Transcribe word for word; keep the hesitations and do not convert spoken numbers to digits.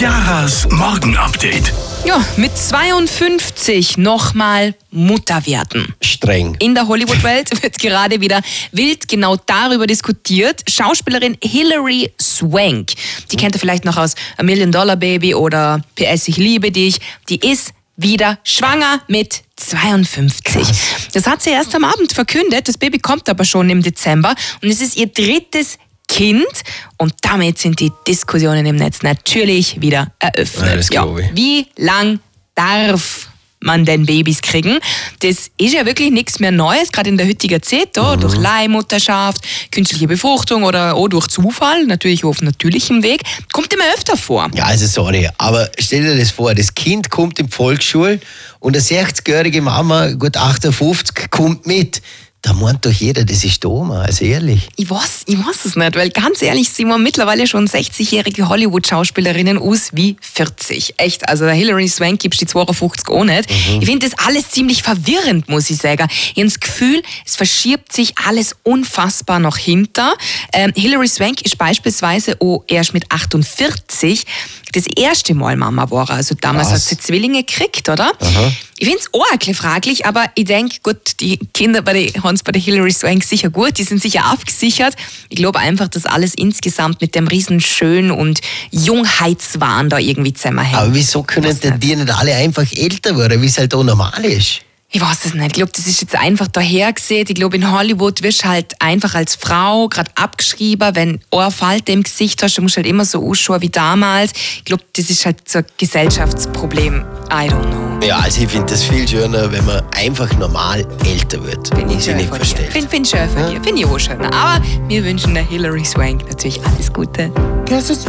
Ciaras Morgen-Update. Ja, mit zweiundfünfzig nochmal Mutter werden. Streng. In der Hollywood-Welt wird gerade wieder wild genau darüber diskutiert. Schauspielerin Hilary Swank, die kennt ihr vielleicht noch aus A Million Dollar Baby oder P S Ich liebe dich, die ist wieder schwanger mit zweiundfünfzig. Krass. Das hat sie erst am Abend verkündet, das Baby kommt aber schon im Dezember und es ist ihr drittes Kind und damit sind die Diskussionen im Netz natürlich wieder eröffnet. Ja, das glaub ich. Wie lang darf man denn Babys kriegen? Das ist ja wirklich nichts mehr Neues, gerade in der heutigen Zeit, da, Mhm. durch Leihmutterschaft, künstliche Befruchtung oder auch durch Zufall, natürlich auf natürlichem Weg, kommt immer öfter vor. Ja, also sorry, aber stell dir das vor, das Kind kommt in die Volksschule und eine sechzigjährige Mama, gut achtundfünfzig, kommt mit. Da meint doch jeder, das ist Oma, also ehrlich. Ich weiß, ich weiß es nicht, weil ganz ehrlich sind wir mittlerweile schon sechzigjährige Hollywood-Schauspielerinnen aus wie vierzig. Echt, also der Hilary Swank gibst die zweiundfünfzig auch nicht. Mhm. Ich finde das alles ziemlich verwirrend, muss ich sagen. Ich habe das Gefühl, es verschiebt sich alles unfassbar nach hinten. Ähm, Hilary Swank ist beispielsweise auch erst mit achtundvierzig das erste Mal Mama war. Also damals Was? hat sie Zwillinge gekriegt, oder? Aha. Ich finde es auch ein bisschen fraglich, aber ich denke, gut, die Kinder bei der, haben es bei der Hilary Swank sicher gut, die sind sicher abgesichert. Ich glaube einfach, dass alles insgesamt mit dem riesen Schön- und Jungheitswahn da irgendwie zusammenhängt. Aber wieso können Weiß denn nicht. die nicht alle einfach älter werden, wie es halt auch normal ist? Ich weiß es nicht. Ich glaube, das ist jetzt einfach daher gesehen. Ich glaube, in Hollywood wirst du halt einfach als Frau gerade abgeschrieben, wenn du eine Falte im Gesicht hast, dann musst du halt immer so ausschauen wie damals. Ich glaube, das ist halt so ein Gesellschaftsproblem. I don't know. Ja, also ich finde das viel schöner, wenn man einfach normal älter wird Finde und ich sich schön nicht von dir. verstellt. Finde find schön von dir. Finde ich auch schön. Aber wir wünschen der Hilary Swank natürlich alles Gute.